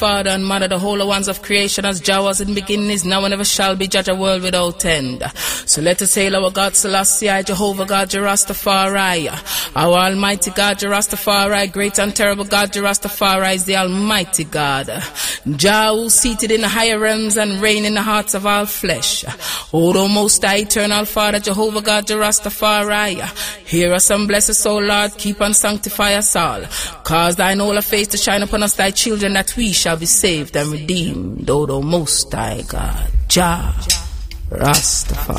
Father and Mother, the holy ones of creation, as Jah was in the beginning, is now and ever shall be, judge a world without end. So let us hail our God Selassie, Jehovah God, Jah Rastafari. Our Almighty God, Jah Rastafari, great and terrible God, Jah Rastafari is the Almighty God. Jah, who seated in the higher realms and reign in the hearts of all flesh. O thou most high, eternal Father, Jehovah God, Jah Rastafari, hear us and bless us, O Lord, keep and sanctify us all. Cause thine holy face to shine upon us, thy children, that we shall be saved and redeemed, O thou most high God, Jah Rastafari.